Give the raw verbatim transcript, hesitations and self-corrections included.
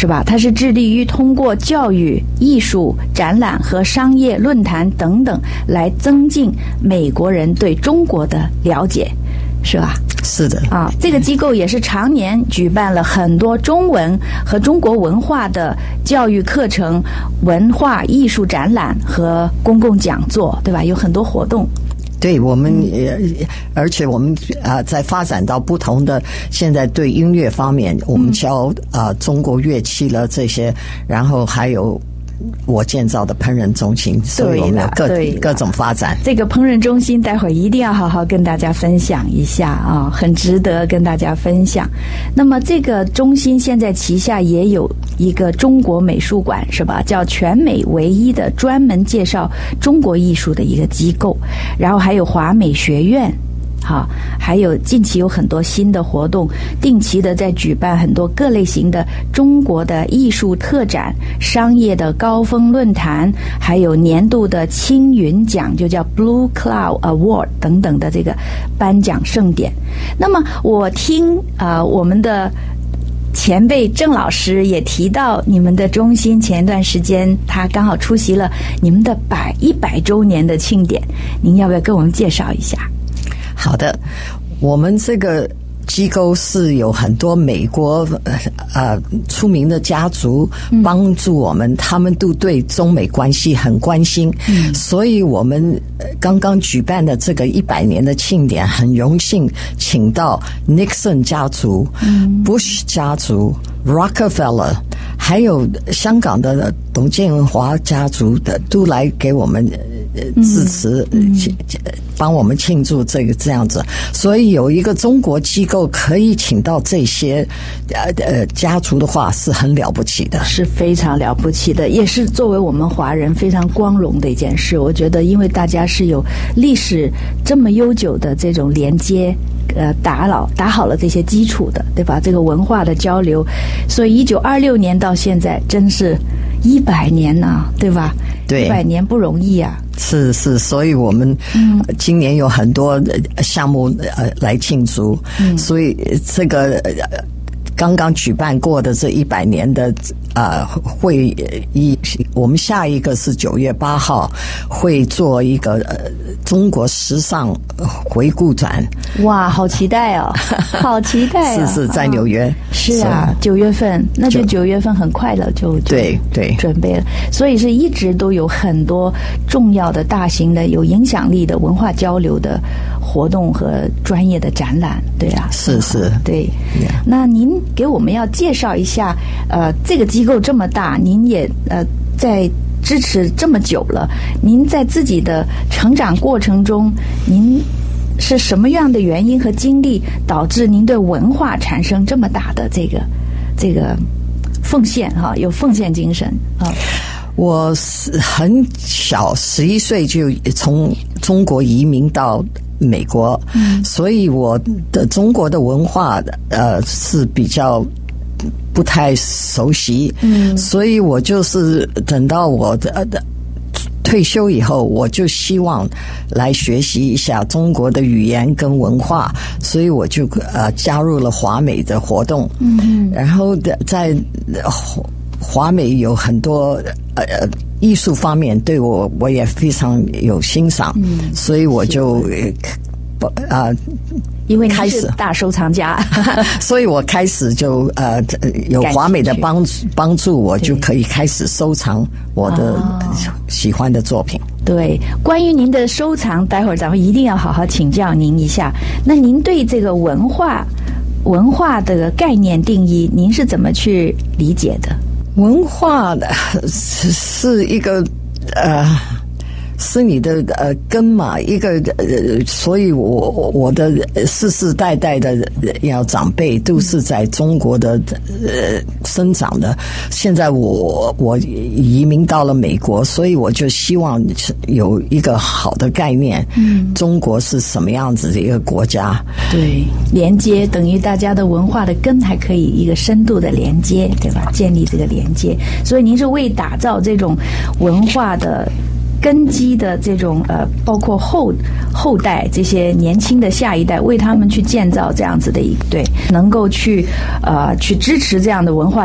是吧？它是致力于通过教育、艺术、展览和商业论坛等等来增进美国人对中国的了解，是吧？ 是的啊，这个机构也是常年举办了很多中文和中国文化的教育课程、文化艺术展览和公共讲座，对吧？有很多活动。 对，我们呃，而且我们啊、呃，在发展到不同的，现在对音乐方面，我们教啊、呃、中国乐器了这些，然后还有我建造的烹饪中心，所以我们有各各种发展。 这个烹饪中心待会儿一定要好好跟大家分享一下啊，很值得跟大家分享。那么这个中心现在旗下也有一个中国美术馆，是吧？叫全美唯一的专门介绍中国艺术的一个机构，然后还有华美学院。好，还有近期有很多新的活动，定期的在举办很多各类型的中国的艺术特展、商业的高峰论坛，还有年度的青云奖，就叫 Blue Cloud Award 等等的这个颁奖盛典。那么我听啊、呃，我们的前辈郑老师也提到，你们的中心前一段时间他刚好出席了你们的百一百周年的庆典，您要不要跟我们介绍一下？ 好的，我们这个机构是有很多美国呃出名的家族帮助我们，嗯、他们都对中美关系很关心，嗯、所以我们刚刚举办的这个一百年的庆典，很荣幸请到 Nixon 家族、嗯、Bush 家族、Rockefeller， 还有香港的董建华家族的都来给我们支持，嗯嗯、帮我们庆祝这个这样子，所以有一个中国机构可以请到这些呃呃家族的话，是很了不起的， 是非常了不起的，也是作为我们华人非常光荣的一件事。我觉得，因为大家是有历史这么悠久的这种连接，呃，打老打好了这些基础的，对吧？这个文化的交流，所以一九二六年到现在，真是一百年呐、啊，对吧？ 对， 一百年不容易啊。 是是，所以我们今年有很多项目呃来庆祝，嗯、所以这个呃刚刚举办过的这一百年的呃会议，我们下一个是九月八号会做一个呃中国时尚回顾展。 哇，好期待哦，好期待啊！ 是是，在纽约。 哦、是啊，九月份，那就九月份很快了就，就对对准备了，所以是一直都有很多重要的、大型的、有影响力的文化交流的活动和专业的展览，对啊， 是是， 对。Yeah. 那您给我们要介绍一下，呃，这个机构这么大，您也呃在支持这么久了，您在自己的成长过程中，您是什么样的原因和经历导致您对文化产生这么大的这个这个奉献哈、啊？有奉献精神啊？ 我是很小，十一岁就从中国移民到美国，嗯，所以我的中国的文化呃是比较不太熟悉，嗯，所以我就是等到我的。呃退休以后，我就希望来学习一下中国的语言跟文化，所以我就呃加入了华美的活动。嗯，然后在华美有很多呃艺术方面对我我也非常有欣赏，嗯，所以我就啊。呃因为你是大收藏家， 所以我开始就呃有华美的帮帮助，我就可以开始收藏我的喜欢的作品。 对，关于您的收藏，待会儿咱们一定要好好请教您一下。那您对这个文化文化的概念定义，您是怎么去理解的？ 文化是是一个呃。是你的呃根嘛，一个呃，所以我我的世世代代的要长辈都是在中国的呃生长的。现在我我移民到了美国，所以我就希望有一个好的概念，嗯，中国是什么样子的一个国家？ 对，连接等于大家的文化的根还可以一个深度的连接，对吧？建立这个连接，所以您是为打造这种文化的根基的这种呃，包括后后代这些年轻的下一代，为他们去建造这样子的一对，能够去呃去支持这样的文化